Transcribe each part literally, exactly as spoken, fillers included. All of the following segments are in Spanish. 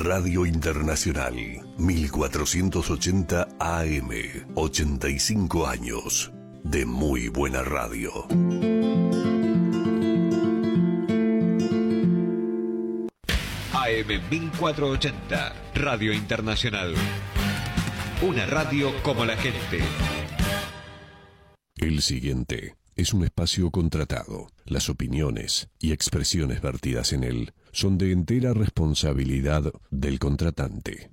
Radio Internacional, mil cuatrocientos ochenta A M, ochenta y cinco años de muy buena radio. A M mil cuatrocientos ochenta, Radio Internacional. Una radio como la gente. El siguiente es un espacio contratado. Las opiniones y expresiones vertidas en él son de entera responsabilidad del contratante.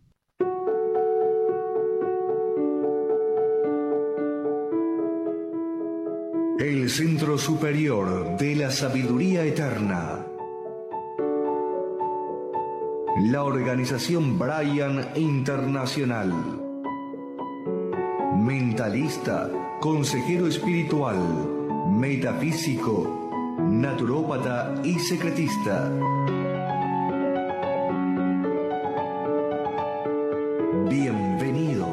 El Centro Superior de la Sabiduría Eterna. La organización Brian Internacional. Mentalista, consejero espiritual, metafísico, naturópata y secretista. Bienvenidos.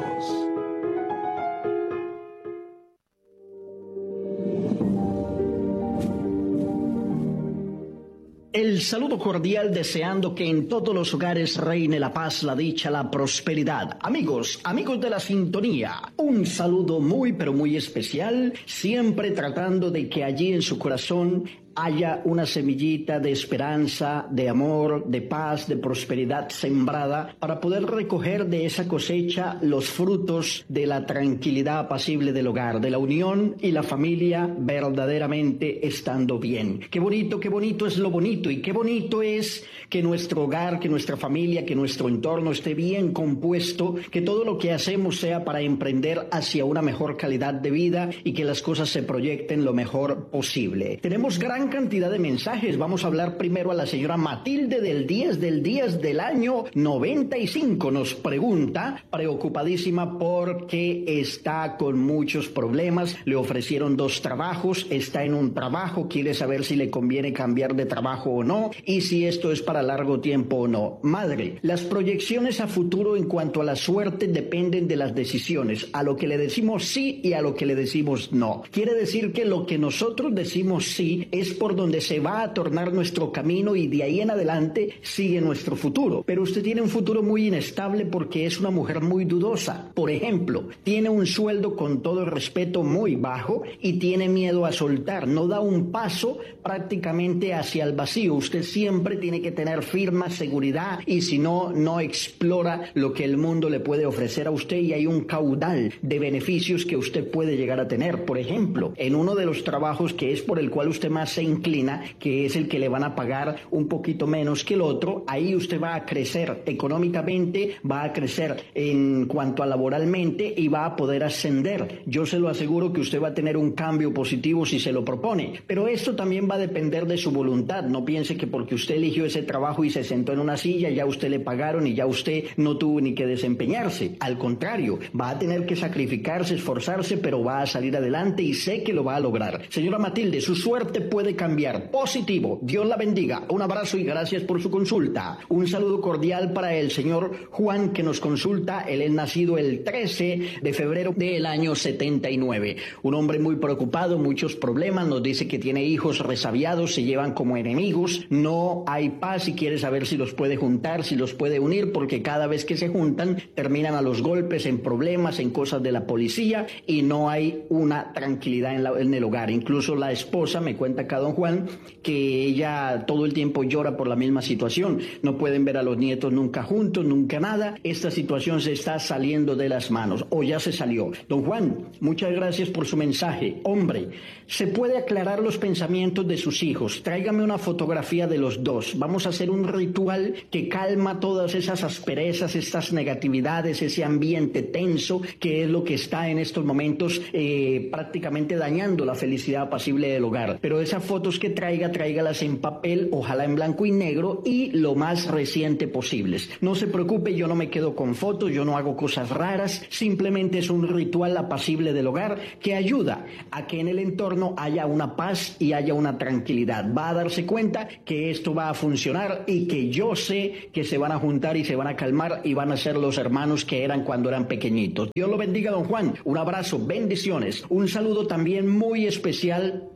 El saludo cordial deseando que en todos los hogares reine la paz, la dicha, la prosperidad. Amigos, amigos de la sintonía, un saludo muy pero muy especial, siempre tratando de que allí en su corazón haya una semillita de esperanza, de amor, de paz, de prosperidad sembrada para poder recoger de esa cosecha los frutos de la tranquilidad apacible del hogar, de la unión y la familia verdaderamente estando bien. Qué bonito, qué bonito es lo bonito y qué bonito es que nuestro hogar, que nuestra familia, que nuestro entorno esté bien compuesto, que todo lo que hacemos sea para emprender hacia una mejor calidad de vida y que las cosas se proyecten lo mejor posible. Tenemos gran cantidad de mensajes. Vamos a hablar primero a la señora Matilde del diez del diez del año noventa y cinco. Nos pregunta, preocupadísima porque está con muchos problemas. Le ofrecieron dos trabajos, está en un trabajo, quiere saber si le conviene cambiar de trabajo o no y si esto es para largo tiempo o no. Madre, las proyecciones a futuro en cuanto a la suerte dependen de las decisiones, a lo que le decimos sí y a lo que le decimos no. Quiere decir que lo que nosotros decimos sí es por donde se va a tornar nuestro camino y de ahí en adelante sigue nuestro futuro. Pero usted tiene un futuro muy inestable porque es una mujer muy dudosa. Por ejemplo, tiene un sueldo con todo respeto muy bajo y tiene miedo a soltar. No da un paso prácticamente hacia el vacío. Usted siempre tiene que tener firma, seguridad y si no, no explora lo que el mundo le puede ofrecer a usted y hay un caudal de beneficios que usted puede llegar a tener. Por ejemplo, en uno de los trabajos que es por el cual usted más se inclina, que es el que le van a pagar un poquito menos que el otro, ahí usted va a crecer económicamente, va a crecer en cuanto a laboralmente y va a poder ascender. Yo se lo aseguro que usted va a tener un cambio positivo si se lo propone, pero esto también va a depender de su voluntad. No piense que porque usted eligió ese trabajo y se sentó en una silla, ya usted le pagaron y ya usted no tuvo ni que desempeñarse. Al contrario, va a tener que sacrificarse, esforzarse, pero va a salir adelante y sé que lo va a lograr. Señora Matilde, su suerte puede cambiar. Positivo. Dios la bendiga. Un abrazo y gracias por su consulta. Un saludo cordial para el señor Juan que nos consulta. Él es nacido el trece de febrero del año setenta y nueve. Un hombre muy preocupado, muchos problemas. Nos dice que tiene hijos resabiados, se llevan como enemigos. No hay paz y quiere saber si los puede juntar, si los puede unir, porque cada vez que se juntan terminan a los golpes, en problemas, en cosas de la policía y no hay una tranquilidad en, la, en el hogar. Incluso la esposa me cuenta acá don Juan que ella todo el tiempo llora por la misma situación. No pueden ver a los nietos nunca juntos, nunca nada. Esta situación se está saliendo de las manos o ya se salió. Don Juan, muchas gracias por su mensaje. Hombre, ¿se puede aclarar los pensamientos de sus hijos? Tráigame una fotografía de los dos. Vamos a hacer un ritual que calma todas esas asperezas, estas negatividades, ese ambiente tenso que es lo que está en estos momentos eh, prácticamente dañando la felicidad apacible del hogar. Pero esas fotos que traiga, tráigalas en papel, ojalá en blanco y negro y lo más reciente posibles. No se preocupe, yo no me quedo con fotos, yo no hago cosas raras, simplemente es un ritual apacible del hogar que ayuda a que en el entorno haya una paz y haya una tranquilidad. Va a darse cuenta que esto va a funcionar y que yo sé que se van a juntar y se van a calmar y van a ser los hermanos que eran cuando eran pequeñitos. Dios lo bendiga, don Juan. Un abrazo, bendiciones. Un saludo también muy especial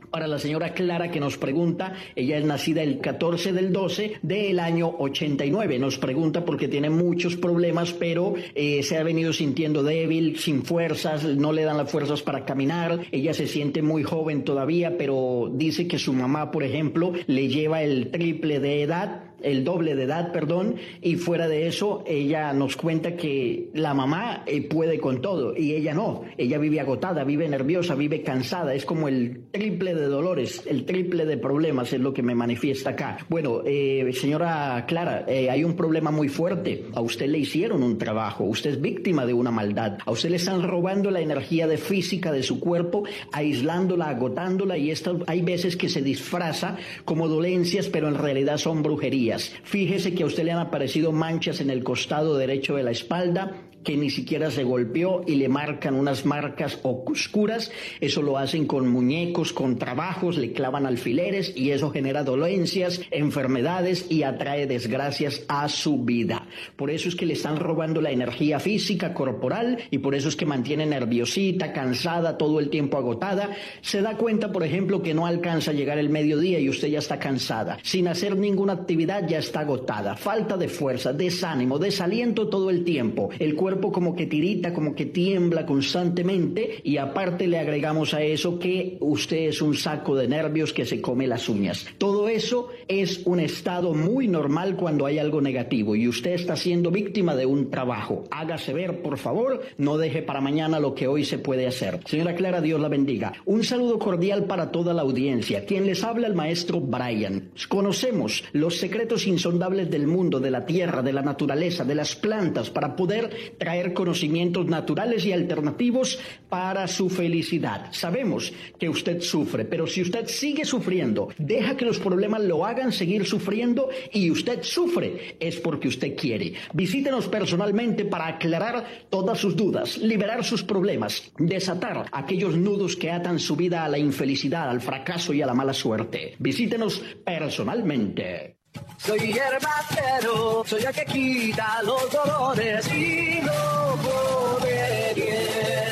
Para la señora Clara que nos pregunta, ella es nacida el catorce del doce del año ochenta y nueve. Nos pregunta porque tiene muchos problemas, pero eh, se ha venido sintiendo débil, sin fuerzas, no le dan las fuerzas para caminar. Ella se siente muy joven todavía, pero dice que su mamá, por ejemplo, le lleva el triple de edad, el doble de edad, perdón, y fuera de eso, ella nos cuenta que la mamá eh, puede con todo y ella no. Ella vive agotada, vive nerviosa, vive cansada, es como el triple de dolores, el triple de problemas es lo que me manifiesta acá. Bueno, eh, señora Clara, eh, hay un problema muy fuerte. A usted le hicieron un trabajo, usted es víctima de una maldad, a usted le están robando la energía de física de su cuerpo, aislándola, agotándola, y esto hay veces que se disfraza como dolencias, pero en realidad son brujerías. Fíjese que a usted le han aparecido manchas en el costado derecho de la espalda que ni siquiera se golpeó y le marcan unas marcas oscuras. Eso lo hacen con muñecos, con trabajos, le clavan alfileres y eso genera dolencias, enfermedades y atrae desgracias a su vida. Por eso es que le están robando la energía física, corporal, y por eso es que mantiene nerviosita, cansada, todo el tiempo agotada. Se da cuenta, por ejemplo, que no alcanza a llegar el mediodía y usted ya está cansada. Sin hacer ninguna actividad ya está agotada. Falta de fuerza, desánimo, desaliento todo el tiempo. El cuerpo como que tirita, como que tiembla constantemente, y aparte le agregamos a eso que usted es un saco de nervios que se come las uñas. Todo eso es un estado muy normal cuando hay algo negativo y usted está siendo víctima de un trabajo. Hágase ver, por favor, no deje para mañana lo que hoy se puede hacer. Señora Clara, Dios la bendiga. Un saludo cordial para toda la audiencia. Quien les habla, el maestro Brian. Conocemos los secretos insondables del mundo, de la tierra, de la naturaleza, de las plantas, para poder traer conocimientos naturales y alternativos para su felicidad. Sabemos que usted sufre, pero si usted sigue sufriendo, deja que los problemas lo hagan seguir sufriendo y usted sufre, es porque usted quiere. Visítenos personalmente para aclarar todas sus dudas, liberar sus problemas, desatar aquellos nudos que atan su vida a la infelicidad, al fracaso y a la mala suerte. Visítenos personalmente. Soy hierbacero, soy el que quita los dolores y no pone bien.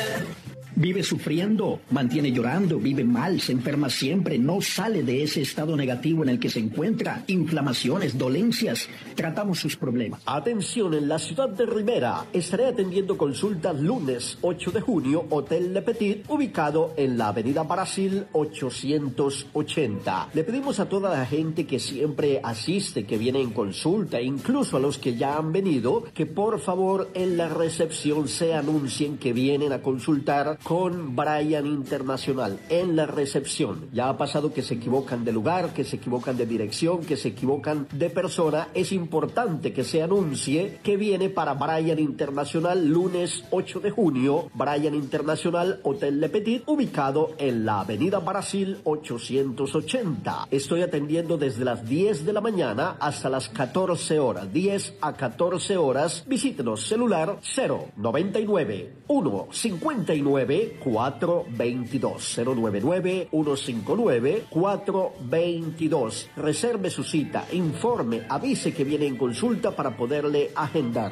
Vive sufriendo, mantiene llorando, vive mal, se enferma siempre, no sale de ese estado negativo en el que se encuentra. Inflamaciones, dolencias, tratamos sus problemas. Atención, en la ciudad de Rivera estaré atendiendo consultas lunes ocho de junio, Hotel Le Petit, ubicado en la avenida Brasil ochocientos ochenta. Le pedimos a toda la gente que siempre asiste, que viene en consulta, incluso a los que ya han venido, que por favor en la recepción se anuncien que vienen a consultar con Brian Internacional. En la recepción ya ha pasado que se equivocan de lugar, que se equivocan de dirección, que se equivocan de persona. Es importante que se anuncie que viene para Brian Internacional lunes ocho de junio, Brian Internacional, Hotel Le Petit, ubicado en la avenida Brasil ochocientos ochenta. Estoy atendiendo desde las diez de la mañana hasta las catorce horas, diez a catorce horas. Visítenos, celular cero noventa y nueve, uno cincuenta y nueve, cuatro veintidós, cero noventa y nueve, uno cincuenta y nueve, cuatro veintidós. Reserve su cita, informe, avise que viene en consulta para poderle agendar.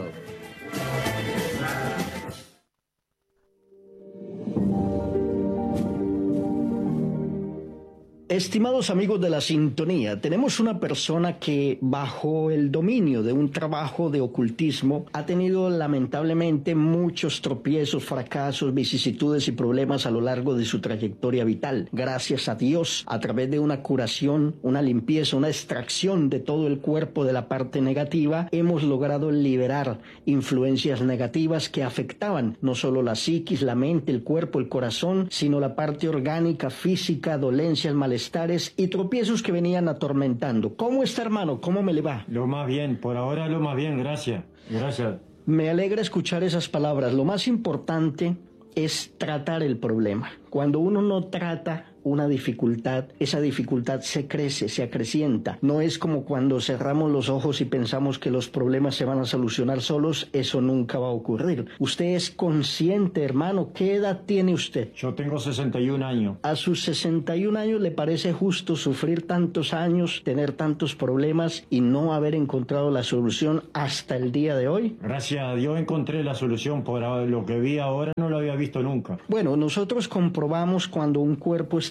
Estimados amigos de la sintonía, tenemos una persona que bajo el dominio de un trabajo de ocultismo ha tenido lamentablemente muchos tropiezos, fracasos, vicisitudes y problemas a lo largo de su trayectoria vital. Gracias a Dios, a través de una curación, una limpieza, una extracción de todo el cuerpo de la parte negativa, hemos logrado liberar influencias negativas que afectaban no solo la psiquis, la mente, el cuerpo, el corazón, sino la parte orgánica, física, dolencias, malestares y tropiezos que venían atormentando. ¿Cómo está, hermano? ¿Cómo me le va? Lo más bien, por ahora lo más bien, gracias. Gracias. Me alegra escuchar esas palabras. Lo más importante es tratar el problema. Cuando uno no trata una dificultad, esa dificultad se crece, se acrecienta. No es como cuando cerramos los ojos y pensamos que los problemas se van a solucionar solos. Eso nunca va a ocurrir. Usted es consciente, hermano. ¿Qué edad tiene usted? Yo tengo sesenta y un años. ¿A sus sesenta y un años le parece justo sufrir tantos años, tener tantos problemas y no haber encontrado la solución hasta el día de hoy? Gracias a Dios encontré la solución. Por lo que vi ahora no lo había visto nunca. Bueno, nosotros comprobamos cuando un cuerpo está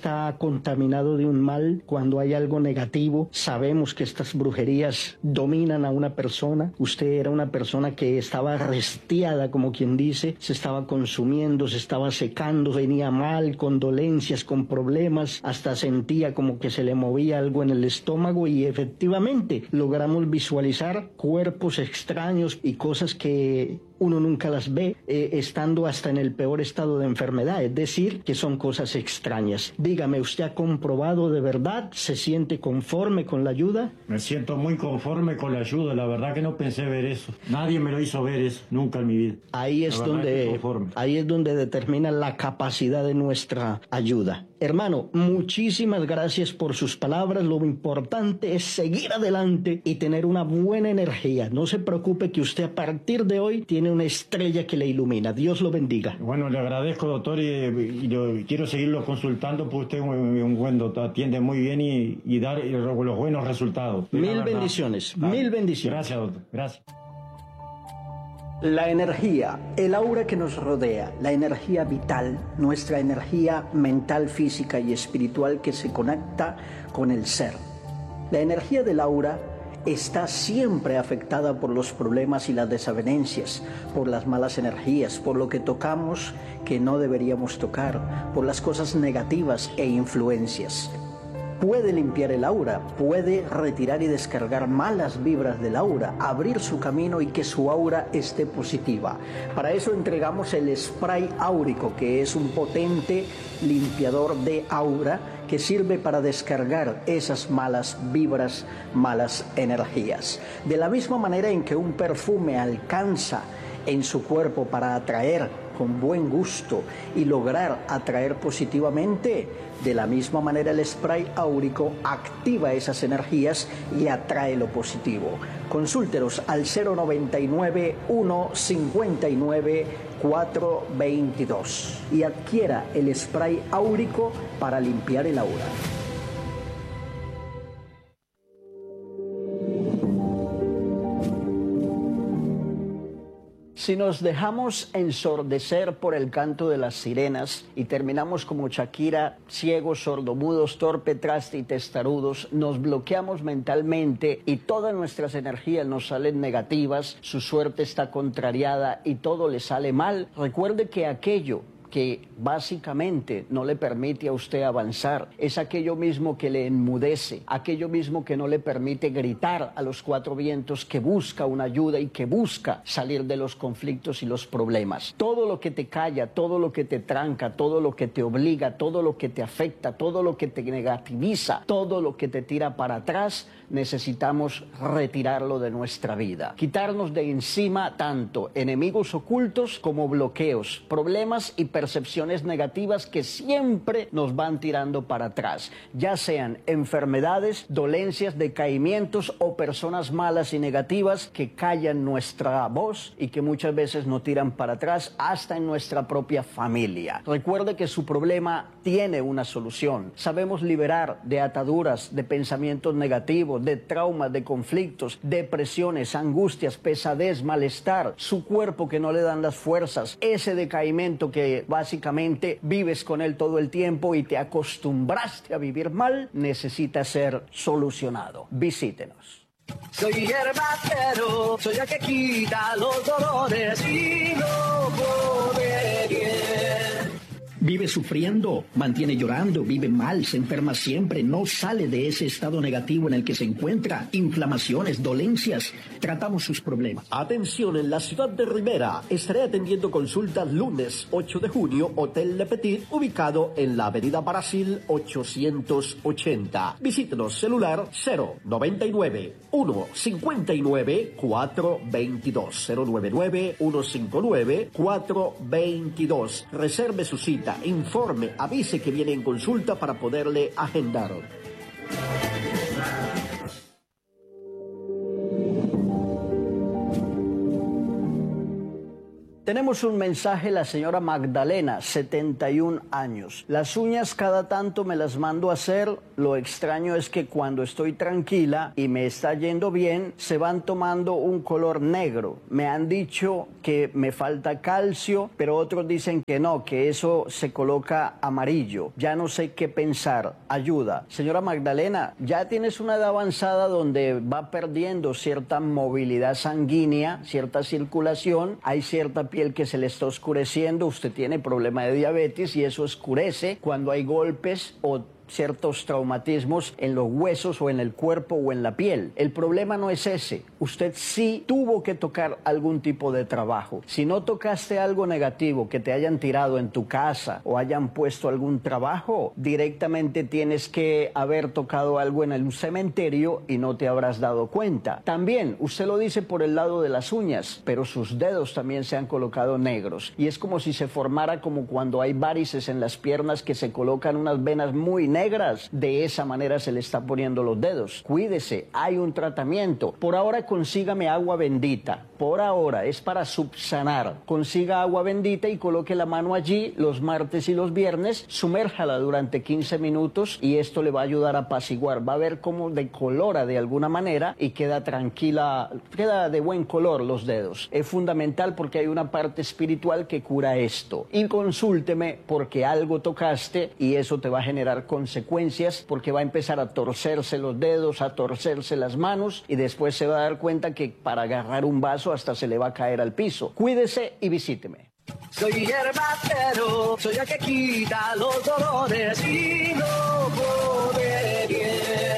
está contaminado de un mal, cuando hay algo negativo, sabemos que estas brujerías dominan a una persona. Usted era una persona que estaba restiada, como quien dice, se estaba consumiendo, se estaba secando, venía mal, con dolencias, con problemas, hasta sentía como que se le movía algo en el estómago, y efectivamente logramos visualizar cuerpos extraños y cosas que uno nunca las ve, eh, estando hasta en el peor estado de enfermedad, es decir, que son cosas extrañas. Dígame, ¿usted ha comprobado de verdad? ¿Se siente conforme con la ayuda? Me siento muy conforme con la ayuda, la verdad que no pensé ver eso. Nadie me lo hizo ver eso, nunca en mi vida. Ahí es, donde, ahí es donde determina la capacidad de nuestra ayuda. Hermano, muchísimas gracias por sus palabras. Lo importante es seguir adelante y tener una buena energía. No se preocupe, que usted a partir de hoy tiene una estrella que le ilumina. Dios lo bendiga. Bueno, le agradezco, doctor, y, y, lo, y quiero seguirlo consultando, porque usted es un, un buen doctor, atiende muy bien y, y dar y los buenos resultados. Mil bendiciones, ah, mil bendiciones. Gracias, doctor. Gracias. La energía, el aura que nos rodea, la energía vital, nuestra energía mental, física y espiritual que se conecta con el ser. La energía del aura está siempre afectada por los problemas y las desavenencias, por las malas energías, por lo que tocamos que no deberíamos tocar, por las cosas negativas e influencias. Puede limpiar el aura, puede retirar y descargar malas vibras del aura, abrir su camino y que su aura esté positiva. Para eso entregamos el spray áurico, que es un potente limpiador de aura que sirve para descargar esas malas vibras, malas energías. De la misma manera en que un perfume alcanza en su cuerpo para atraer con buen gusto y lograr atraer positivamente, de la misma manera el spray áurico activa esas energías y atrae lo positivo. Consúltelos al cero noventa y nueve, uno cincuenta y nueve, cuatro veintidós y adquiera el spray áurico para limpiar el aura. Si nos dejamos ensordecer por el canto de las sirenas y terminamos como Shakira, ciegos, sordomudos, torpe, traste y testarudos, nos bloqueamos mentalmente y todas nuestras energías nos salen negativas, su suerte está contrariada y todo le sale mal, recuerde que aquello que básicamente no le permite a usted avanzar, es aquello mismo que le enmudece, aquello mismo que no le permite gritar a los cuatro vientos, que busca una ayuda y que busca salir de los conflictos y los problemas. Todo lo que te calla, todo lo que te tranca, todo lo que te obliga, todo lo que te afecta, todo lo que te negativiza, todo lo que te tira para atrás, necesitamos retirarlo de nuestra vida. Quitarnos de encima tanto enemigos ocultos como bloqueos, problemas y personas percepciones negativas que siempre nos van tirando para atrás, ya sean enfermedades, dolencias, decaimientos o personas malas y negativas que callan nuestra voz y que muchas veces nos tiran para atrás hasta en nuestra propia familia. Recuerde que su problema tiene una solución. Sabemos liberar de ataduras, de pensamientos negativos, de traumas, de conflictos, depresiones, angustias, pesadez, malestar, su cuerpo que no le dan las fuerzas, ese decaimiento que básicamente vives con él todo el tiempo y te acostumbraste a vivir mal, necesita ser solucionado. Visítenos. Soy hierbacero, soy el que quita los dolores y no puede bien. Vive sufriendo, mantiene llorando, vive mal, se enferma siempre, no sale de ese estado negativo en el que se encuentra, inflamaciones, dolencias, tratamos sus problemas. Atención, en la ciudad de Rivera, estaré atendiendo consultas lunes ocho de junio, Hotel Le Petit, ubicado en la avenida Brasil ochocientos ochenta. Visítenos, celular cero noventa y nueve, uno cincuenta y nueve, cuatro veintidós, cero noventa y nueve, uno cincuenta y nueve, cuatro veintidós. Reserve su cita. Informe, avise que viene en consulta para poderle agendar. Tenemos un mensaje, la señora Magdalena, setenta y un años. Las uñas cada tanto me las mando a hacer. Lo extraño es que cuando estoy tranquila y me está yendo bien, se van tomando un color negro. Me han dicho que me falta calcio, pero otros dicen que no, que eso se coloca amarillo. Ya no sé qué pensar. Ayuda. Señora Magdalena, ya tienes una edad avanzada donde va perdiendo cierta movilidad sanguínea, cierta circulación, hay cierta piel que se le está oscureciendo, usted tiene problema de diabetes y eso oscurece cuando hay golpes o ciertos traumatismos en los huesos o en el cuerpo o en la piel. El problema no es ese. Usted sí tuvo que tocar algún tipo de trabajo. Si no tocaste algo negativo que te hayan tirado en tu casa o hayan puesto algún trabajo, directamente tienes que haber tocado algo en el cementerio y no te habrás dado cuenta. También, usted lo dice por el lado de las uñas, pero sus dedos también se han colocado negros. Y es como si se formara como cuando hay varices en las piernas que se colocan unas venas muy negras, de esa manera se le está poniendo los dedos. Cuídese, hay un tratamiento. Por ahora consígame agua bendita, por ahora es para subsanar. Consiga agua bendita y coloque la mano allí los martes y los viernes, sumérjala durante quince minutos y esto le va a ayudar a apaciguar. Va a ver cómo decolora de alguna manera y queda tranquila, queda de buen color los dedos. Es fundamental porque hay una parte espiritual que cura esto. Y consúlteme porque algo tocaste y eso te va a generar consecuencias porque va a empezar a torcerse los dedos, a torcerse las manos y después se va a dar cuenta que para agarrar un vaso hasta se le va a caer al piso. Cuídese y visíteme. Soy herbatero, soy el que quita los dolores y no pone bien.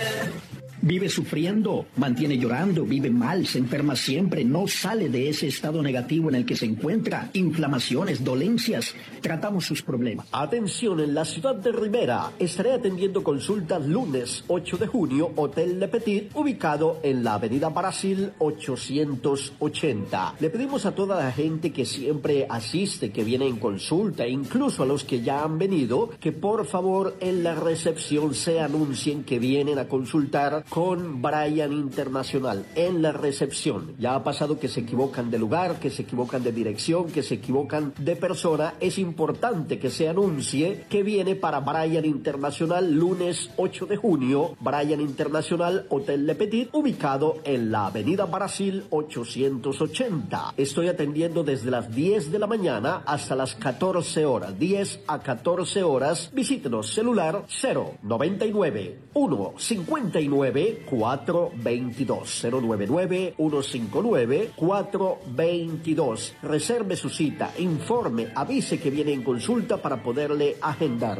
Vive sufriendo, mantiene llorando, vive mal, se enferma siempre, no sale de ese estado negativo en el que se encuentra. Inflamaciones, dolencias, tratamos sus problemas. Atención, en la ciudad de Rivera estaré atendiendo consultas lunes ocho de junio, Hotel Le Petit, ubicado en la avenida Brasil ochocientos ochenta. Le pedimos a toda la gente que siempre asiste, que viene en consulta, incluso a los que ya han venido, que por favor en la recepción se anuncien que vienen a consultar con Brian Internacional en la recepción. Ya ha pasado que se equivocan de lugar, que se equivocan de dirección, que se equivocan de persona. Es importante que se anuncie que viene para Brian Internacional lunes ocho de junio, Brian Internacional Hotel Le Petit, ubicado en la avenida Brasil ochocientos ochenta. Estoy atendiendo desde las diez de la mañana hasta las catorce horas, diez a catorce horas. Visítenos, celular cero noventa y nueve, uno cincuenta y nueve, cuatro veintidós, cero noventa y nueve, uno cincuenta y nueve, cuatro veintidós. Reserve su cita, informe, avise que viene en consulta para poderle agendar.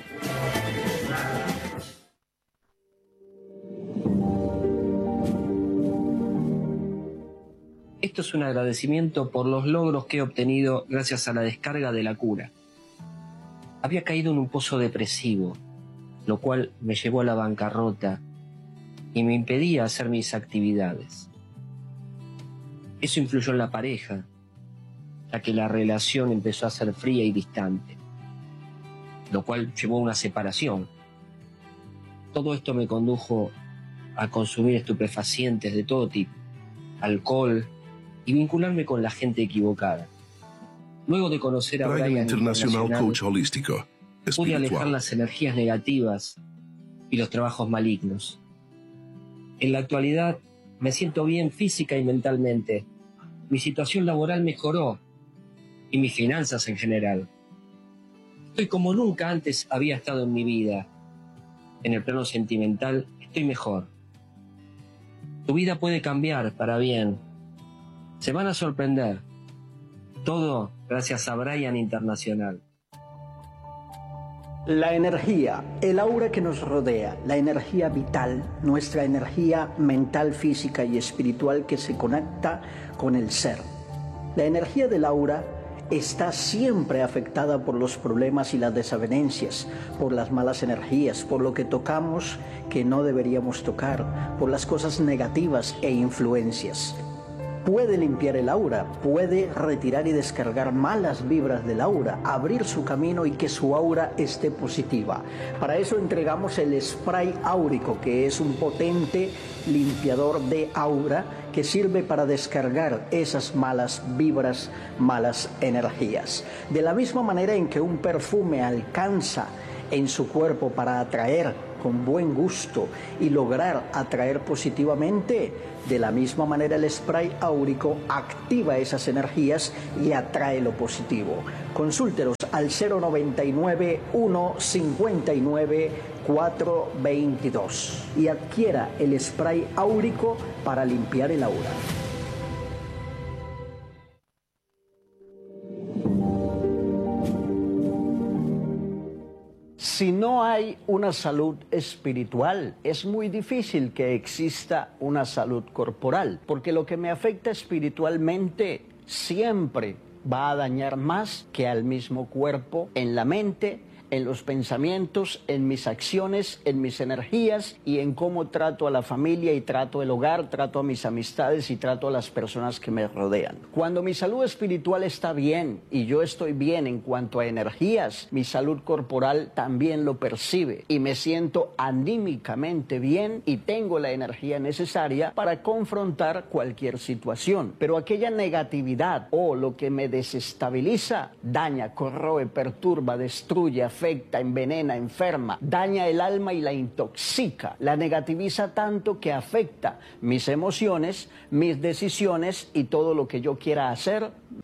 Esto es un agradecimiento por los logros que he obtenido gracias a la descarga de la cura. Había caído en un pozo depresivo, lo cual me llevó a la bancarrota y me impedía hacer mis actividades. Eso influyó en la pareja, ya que la relación empezó a ser fría y distante, lo cual llevó a una separación. Todo esto me condujo a consumir estupefacientes de todo tipo, alcohol y vincularme con la gente equivocada. Luego de conocer a Brian Internacional, Coach Holístico, pude alejar las energías negativas y los trabajos malignos. En la actualidad me siento bien física y mentalmente. Mi situación laboral mejoró y mis finanzas en general. Estoy como nunca antes había estado en mi vida. En el plano sentimental estoy mejor. Tu vida puede cambiar para bien. Se van a sorprender. Todo gracias a Brian Internacional. La energía, el aura que nos rodea, la energía vital, nuestra energía mental, física y espiritual que se conecta con el ser. La energía del aura está siempre afectada por los problemas y las desavenencias, por las malas energías, por lo que tocamos que no deberíamos tocar, por las cosas negativas e influencias. puede limpiar el aura, puede retirar y descargar malas vibras del aura, abrir su camino y que su aura esté positiva. Para eso entregamos el spray áurico, que es un potente limpiador de aura que sirve para descargar esas malas vibras, malas energías. De la misma manera en que un perfume alcanza en su cuerpo para atraer con buen gusto y lograr atraer positivamente, de la misma manera el spray áurico activa esas energías y atrae lo positivo. Consúltelos al cero noventa y nueve, uno cincuenta y nueve, cuatro veintidós y adquiera el spray áurico para limpiar el aura. Si no hay una salud espiritual, es muy difícil que exista una salud corporal, porque lo que me afecta espiritualmente siempre va a dañar más que al mismo cuerpo, en la mente, en los pensamientos, en mis acciones, en mis energías y en cómo trato a la familia y trato el hogar, trato a mis amistades y trato a las personas que me rodean. Cuando mi salud espiritual está bien y yo estoy bien en cuanto a energías, mi salud corporal también lo percibe y me siento anímicamente bien y tengo la energía necesaria para confrontar cualquier situación. Pero aquella negatividad o lo que me desestabiliza daña, corroe, perturba, destruye, afecta, envenena, enferma, daña el alma y la intoxica, la negativiza tanto que afecta mis emociones, mis decisiones y todo lo que yo quiera hacer,